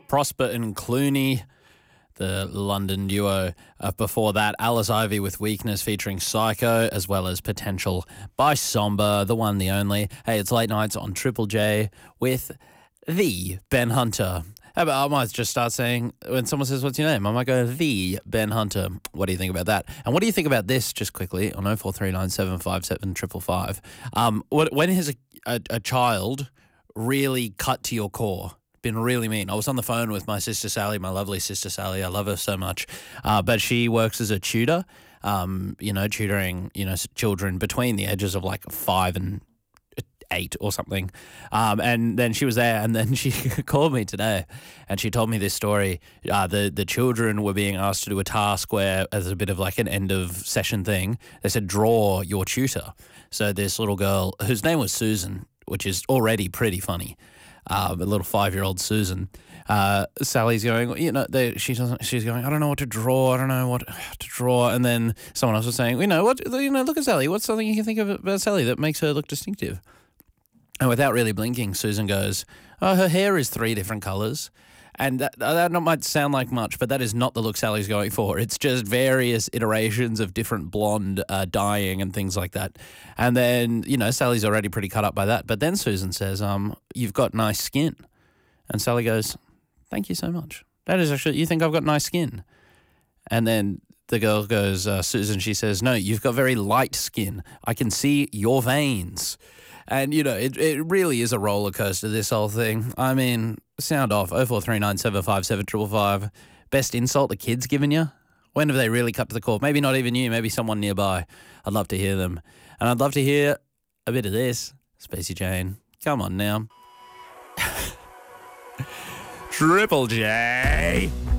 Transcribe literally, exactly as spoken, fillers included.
Prosper and Clooney, the London duo. Uh, before that, Alice Ivy with Weakness featuring Psycho, as well as Potential by Somber, the one, the only. Hey, it's late nights on Triple J with the Ben Hunter. How about I might just start saying, when someone says, what's your name? I might go, the Ben Hunter. What do you think about that? And what do you think about this, just quickly, on oh four three nine, seven five seven, five five five? Um, what, when has a, a, a child really cut to your core? Been really mean. I was on the phone with my sister Sally, my lovely sister Sally. I love her so much. Uh, but she works as a tutor, um, you know, tutoring, you know, children between the ages of like five and eight or something. Um, and then she was there, and then she called me today and she told me this story. Uh, the, the children were being asked to do a task where, as a bit of like an end of session thing, they said, draw your tutor. So this little girl, whose name was Susan, which is already pretty funny, Uh, a little five-year-old Susan. Uh, Sally's going, you know, they, she doesn't. She's going, I don't know what to draw. I don't know what to draw. And then someone else was saying, you know, what, you know, look at Sally. What's something you can think of about Sally that makes her look distinctive? And without really blinking, Susan goes, oh, her hair is three different colours. And that, that might sound like much, but that is not the look Sally's going for. It's just various iterations of different blonde uh, dyeing and things like that. And then, you know, Sally's already pretty cut up by that. But then Susan says, um, you've got nice skin. And Sally goes, thank you so much. That is actually, you think I've got nice skin? And then the girl goes, uh, Susan, she says, no, you've got very light skin. I can see your veins. And, you know, it, it really is a roller coaster, this whole thing. I mean, sound off, oh four three nine, seven five seven, five five five. Best insult the kid's given you? When have they really cut to the core? Maybe not even you, maybe someone nearby. I'd love to hear them. And I'd love to hear a bit of this. Spacey Jane, come on now. Triple J.